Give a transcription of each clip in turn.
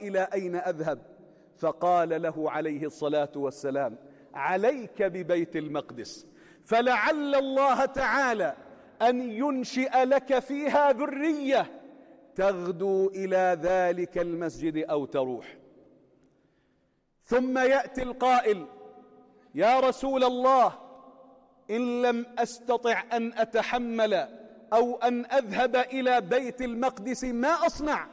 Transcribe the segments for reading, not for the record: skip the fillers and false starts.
إلى أين أذهب؟ فقال له عليه الصلاة والسلام: عليك ببيت المقدس، فلعل الله تعالى أن ينشئ لك فيها ذرية تغدو إلى ذلك المسجد أو تروح. ثم يأتي القائل: يا رسول الله، إن لم أستطع أن أتحمل أو أن أذهب إلى بيت المقدس ما أصنع؟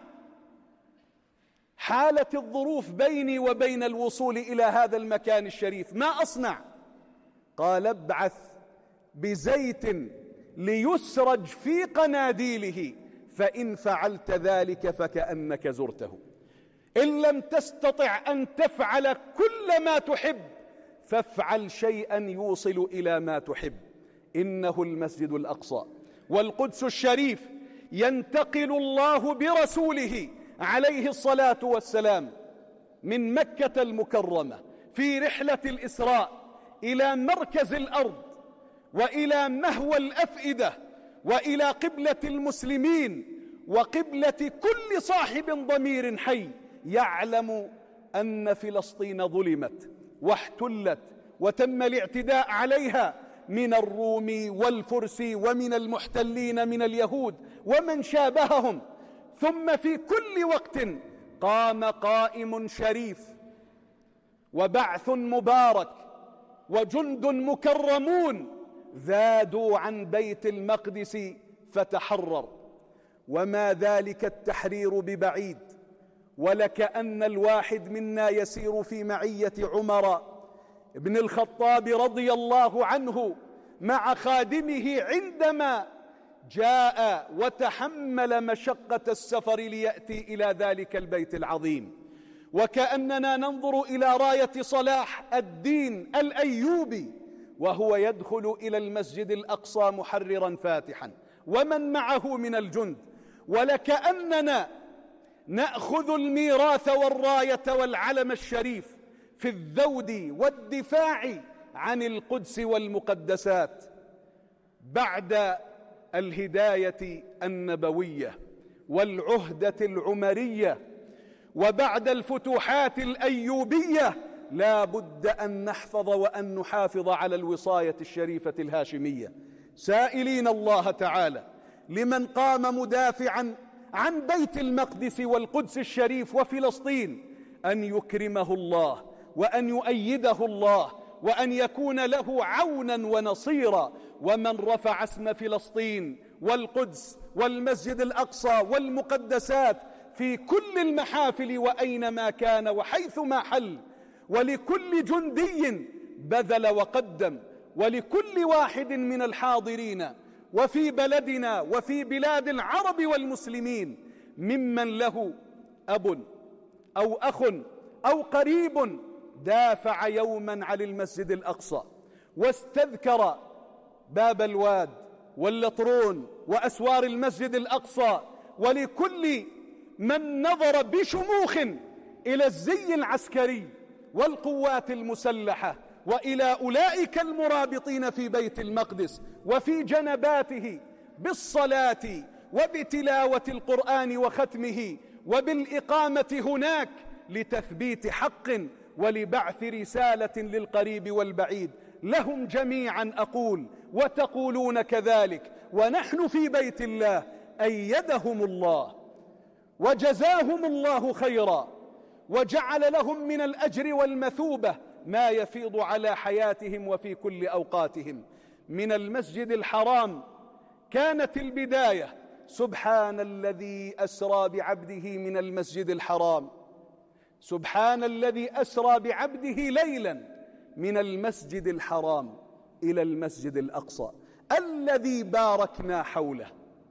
حالت الظروف بيني وبين الوصول إلى هذا المكان الشريف، ما أصنع؟ قال: ابعث بزيت ليسرج في قناديله، فإن فعلت ذلك فكأنك زرته. إن لم تستطع أن تفعل كل ما تحب فافعل شيئا يوصل إلى ما تحب. إنه المسجد الأقصى والقدس الشريف ينتقل الله برسوله عليه الصلاة والسلام من مكة المكرمة في رحلة الإسراء إلى مركز الأرض وإلى مهوى الأفئدة وإلى قبلة المسلمين وقبلة كل صاحب ضمير حي يعلم أن فلسطين ظلمت واحتلت وتم الاعتداء عليها من الروم والفرس ومن المحتلين من اليهود ومن شابههم. ثم في كل وقت قام قائم شريف وبعث مبارك وجند مكرمون ذادوا عن بيت المقدس فتحرر. وما ذلك التحرير ببعيد، ولكأن الواحد منا يسير في معية عمر بن الخطاب رضي الله عنه مع خادمه عندما جاء وتحمل مشقة السفر ليأتي إلى ذلك البيت العظيم، وكأننا ننظر إلى راية صلاح الدين الأيوبي وهو يدخل إلى المسجد الأقصى محررا فاتحا ومن معه من الجند، ولكأننا نأخذ الميراث والراية والعلم الشريف في الذود والدفاع عن القدس والمقدسات. بعد الهداية النبوية والعهدة العمرية وبعد الفتوحات الأيوبية لا بد أن نحفظ وأن نحافظ على الوصاية الشريفة الهاشمية، سائلين الله تعالى لمن قام مدافعا عن بيت المقدس والقدس الشريف وفلسطين أن يكرمه الله وأن يؤيده الله وأن يكون له عونا ونصيرا. ومن رفع اسم فلسطين والقدس والمسجد الأقصى والمقدسات في كل المحافل وأينما كان وحيثما حل، ولكل جندي بذل وقدم، ولكل واحد من الحاضرين وفي بلدنا وفي بلاد العرب والمسلمين ممن له أب أو أخ أو قريب دافع يوما عن المسجد الأقصى واستذكر باب الواد واللطرون وأسوار المسجد الأقصى، ولكل من نظر بشموخ إلى الزي العسكري والقوات المسلحة وإلى أولئك المرابطين في بيت المقدس وفي جنباته بالصلاة وبتلاوة القرآن وختمه وبالإقامة هناك لتثبيت حق ولبعث رسالة للقريب والبعيد. لهم جميعا أقول وتقولون كذلك، ونحن في بيت الله أيدهم الله وجزاهم الله خيرا وجعل لهم من الأجر والمثوبة ما يفيض على حياتهم وفي كل أوقاتهم. من المسجد الحرام كانت البداية: سبحان الذي أسرى بعبده من المسجد الحرام، سبحان الذي أسرى بعبده ليلا من المسجد الحرام إلى المسجد الأقصى الذي باركنا حوله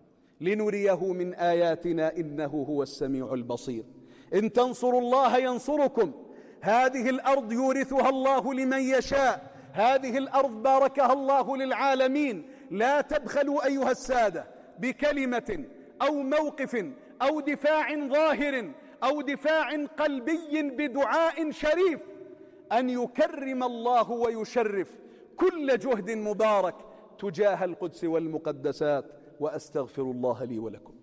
لنريه من آياتنا إنه هو السميع البصير. إن تنصروا الله ينصركم. هذه الأرض يورثها الله لمن يشاء، هذه الأرض باركها الله للعالمين. لا تبخلوا أيها السادة بكلمة أو موقف أو دفاع ظاهر أو دفاع قلبي بدعاء شريف أن يكرم الله ويشرف كل جهد مبارك تجاه القدس والمقدسات. وأستغفر الله لي ولكم.